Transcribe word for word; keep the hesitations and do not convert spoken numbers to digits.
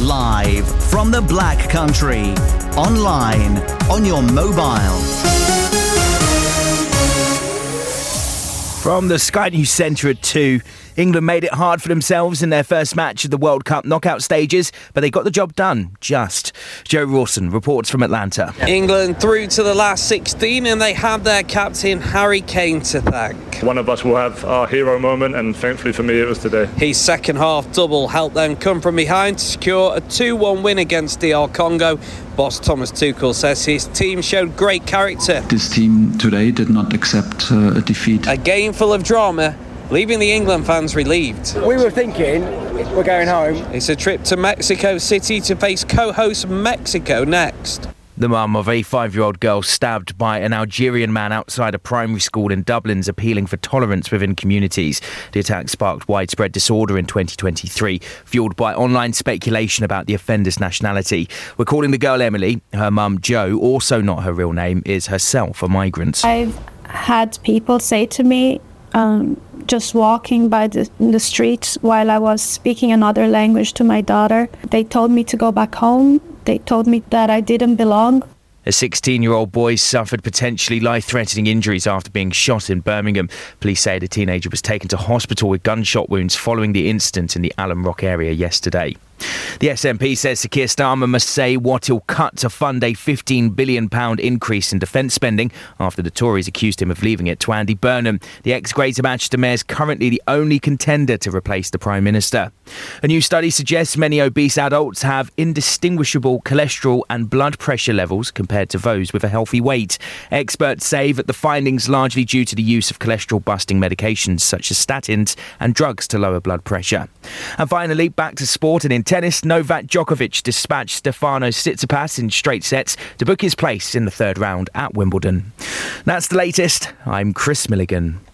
Live from the Black Country. Online, on your mobile. From the Sky News Centre at two, England made it hard for themselves in their first match of the World Cup knockout stages, but they got the job done, just. Joe Rawson reports from Atlanta. England through to the last sixteen and they have their captain Harry Kane to thank. One of us will have our hero moment, and thankfully for me it was today. His second half double helped them come from behind to secure a two one win against D R Congo. Boss Thomas Tuchel says his team showed great character. This team today did not accept uh, a defeat. A game full of drama, leaving the England fans relieved. We were thinking we're going home. It's a trip to Mexico City to face co-host Mexico next. The mum of a five-year-old girl stabbed by an Algerian man outside a primary school in Dublin is appealing for tolerance within communities. The attack sparked widespread disorder in twenty twenty-three, fuelled by online speculation about the offender's nationality. We're calling the girl Emily. Her mum, Jo, also not her real name, is herself a migrant. I've had people say to me, um, just walking by the, the streets while I was speaking another language to my daughter, they told me to go back home. They told me that I didn't belong. A sixteen-year-old boy suffered potentially life-threatening injuries after being shot in Birmingham. Police say the teenager was taken to hospital with gunshot wounds following the incident in the Alum Rock area yesterday. The S N P says Sir Keir Starmer must say what he'll cut to fund a fifteen billion pounds increase in defence spending after the Tories accused him of leaving it to Andy Burnham. The ex-Greater Manchester Mayor is currently the only contender to replace the Prime Minister. A new study suggests many obese adults have indistinguishable cholesterol and blood pressure levels compared to those with a healthy weight. Experts say that the findings largely due to the use of cholesterol-busting medications such as statins and drugs to lower blood pressure. And finally, back to sport, and in tennis, Novak Djokovic dispatched Stefanos Tsitsipas in straight sets to book his place in the third round at Wimbledon. That's the latest. I'm Chris Milligan.